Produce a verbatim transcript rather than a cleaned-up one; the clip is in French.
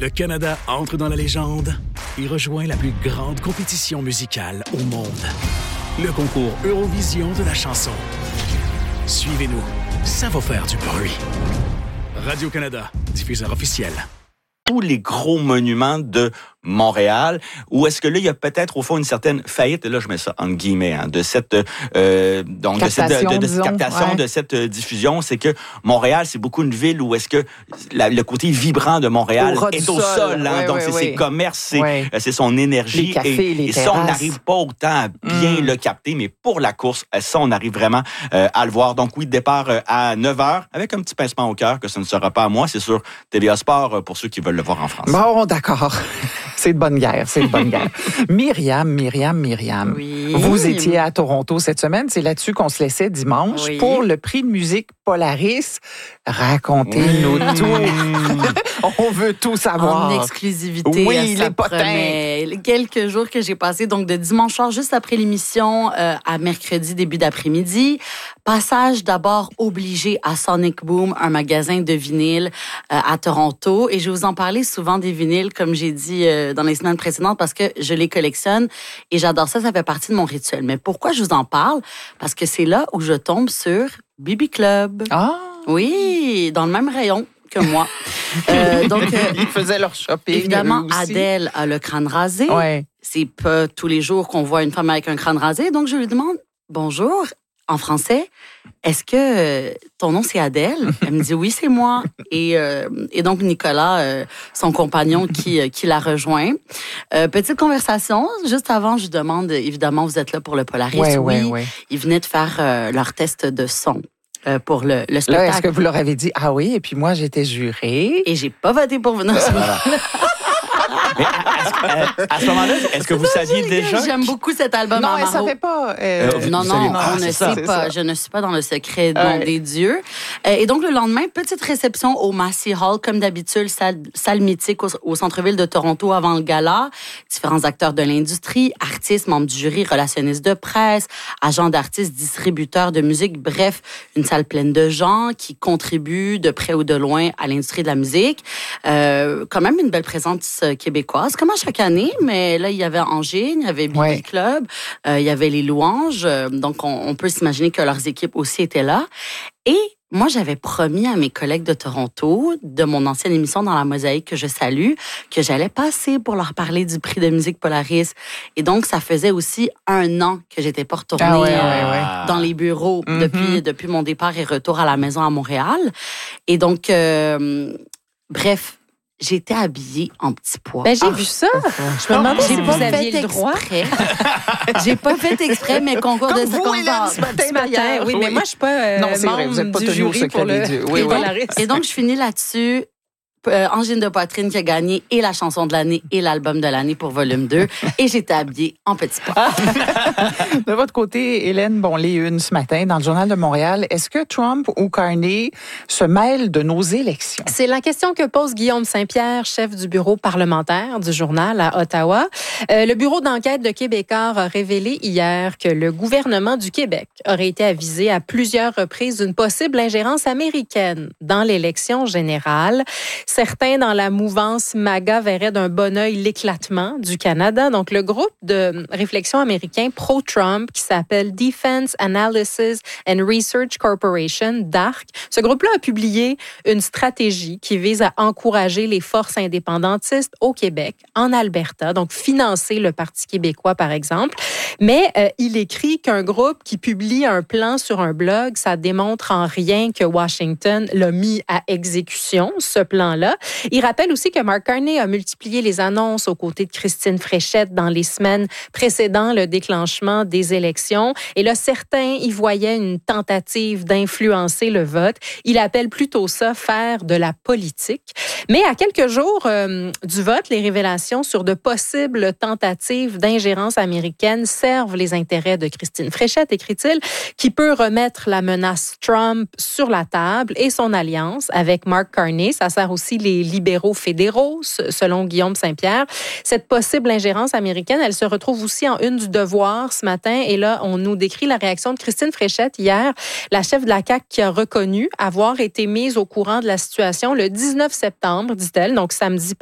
Le Canada entre dans la légende et rejoint la plus grande compétition musicale au monde. Le concours Eurovision de la chanson. Suivez-nous, ça va faire du bruit. Radio-Canada, diffuseur officiel. Tous les gros monuments de Montréal, ou est-ce que là, il y a peut-être au fond une certaine faillite, et là je mets ça entre guillemets, hein, de cette, euh, donc, de cette, de, de, de cette captation, ouais. de cette euh, diffusion, c'est que Montréal, c'est beaucoup une ville où est-ce que la, le côté vibrant de Montréal au est au sol, sol hein, ouais, donc ouais, c'est ouais. ses commerces, c'est, ouais. euh, c'est son énergie, les cafés, et, les et ça, on n'arrive pas autant à bien mm. le capter, mais pour la course, ça, on arrive vraiment euh, à le voir. Donc oui, départ euh, à neuf heures, avec un petit pincement au cœur, que ce ne sera pas à moi, c'est sur T V A Sport, euh, pour ceux qui veulent le voir en France. Bon, d'accord. C'est de bonne guerre, c'est de bonne guerre. Myriam, Myriam, Myriam. Oui. Vous étiez à Toronto cette semaine. C'est là-dessus qu'on se laissait dimanche oui. pour le prix de musique Polaris. Racontez-nous mmh. tout. On veut tout savoir. En exclusivité. Oui, ça les potins. Promet. Quelques jours que j'ai passés, donc de dimanche soir, juste après l'émission, euh, à mercredi, début d'après-midi. Passage d'abord obligé à Sonic Boom, un magasin de vinyles euh, à Toronto. Et je vais vous en parler souvent des vinyles, comme j'ai dit euh, dans les semaines précédentes, parce que je les collectionne et j'adore ça, ça fait partie de mon rituel. Mais pourquoi je vous en parle? Parce que c'est là où je tombe sur B B Club. Ah! Oui, dans le même rayon que moi. euh, donc, euh, ils faisaient leur shopping. Évidemment, Adèle a le crâne rasé. Ouais. C'est pas tous les jours qu'on voit une femme avec un crâne rasé. Donc, je lui demande, bonjour, en français, est-ce que ton nom, c'est Adèle? Elle me dit, oui, c'est moi. Et, euh, et donc, Nicolas, euh, son compagnon, qui, qui la rejoint. Euh, petite conversation. Juste avant, je lui demande, évidemment, vous êtes là pour le Polaris? Ouais, oui. Ouais, ouais. Ils venaient de faire euh, leur test de son. Euh, pour le, le spectacle. Là, est-ce que vous leur avez dit, ah oui, et puis moi, j'étais jurée. Et j'ai pas voté pour venir. Voilà. Mais à, à, à ce moment-là, est-ce que vous saviez déjà? J'aime beaucoup cet album. Non, Amaro. elle ne savait pas. Euh, euh, non, non, ah, on ne ça, sait pas. Ça. Je ne suis pas dans le secret du monde ouais. des dieux. Euh, et donc, le lendemain, petite réception au Massey Hall, comme d'habitude, salle, salle mythique au, au centre-ville de Toronto avant le gala. Différents acteurs de l'industrie, artistes, membres du jury, relationnistes de presse, agents d'artistes, distributeurs de musique. Bref, une salle pleine de gens qui contribuent de près ou de loin à l'industrie de la musique. Euh, quand même une belle présence québécoise, comme à chaque année, mais là, il y avait Angine, il y avait B B ouais. Club, euh, il y avait les Louanges, euh, donc on, on peut s'imaginer que leurs équipes aussi étaient là. Et moi, j'avais promis à mes collègues de Toronto, de mon ancienne émission dans la Mosaïque que je salue, que j'allais passer pour leur parler du prix de musique Polaris. Et donc, ça faisait aussi un an que j'étais pas retournée ah ouais, euh, ouais, ouais. dans les bureaux mm-hmm. depuis, depuis mon départ et retour à la maison à Montréal. Et donc, euh, bref, j'étais habillée en petit pois. Ben, j'ai ah. vu ça. Je me demandais si vous aviez le droit. J'ai pas fait exprès, mais concours Comme de vous, Hélène, ce matin, matin. Oui, mais moi, je suis pas euh, non, c'est membre vrai, vous êtes pas du tenu jury au secret pour le des dieux. Oui, et, oui. donc, et donc, je finis là-dessus. Euh, Angine de Poitrine qui a gagné et la chanson de l'année et l'album de l'année pour volume deux. Et j'étais habillée en petit pois. De votre côté, Hélène, bon, les unes ce matin dans le Journal de Montréal, est-ce que Trump ou Carney se mêlent de nos élections? C'est la question que pose Guillaume Saint-Pierre, chef du bureau parlementaire du journal à Ottawa. Euh, le bureau d'enquête de Québécois a révélé hier que le gouvernement du Québec aurait été avisé à plusieurs reprises d'une possible ingérence américaine dans l'élection générale. Certains dans la mouvance MAGA verraient d'un bon œil l'éclatement du Canada. Donc, le groupe de réflexion américain pro-Trump qui s'appelle Defense Analysis and Research Corporation, D A R C, ce groupe-là a publié une stratégie qui vise à encourager les forces indépendantistes au Québec, en Alberta, donc financer le Parti québécois, par exemple. Mais euh, il écrit qu'un groupe qui publie un plan sur un blog, ça démontre en rien que Washington l'a mis à exécution, ce plan-là. Il rappelle aussi que Mark Carney a multiplié les annonces aux côtés de Christine Fréchette dans les semaines précédant le déclenchement des élections. Et là, certains y voyaient une tentative d'influencer le vote. Il appelle plutôt ça faire de la politique. Mais à quelques jours euh, du vote, les révélations sur de possibles tentatives d'ingérence américaine servent les intérêts de Christine Fréchette, écrit-il, qui peut remettre la menace Trump sur la table et son alliance avec Mark Carney. Ça sert aussi les libéraux fédéraux, selon Guillaume Saint-Pierre. Cette possible ingérence américaine, elle se retrouve aussi en une du Devoir ce matin. Et là, on nous décrit la réaction de Christine Fréchette hier, la chef de la C A Q qui a reconnu avoir été mise au courant de la situation le dix-neuf septembre, dit-elle, donc samedi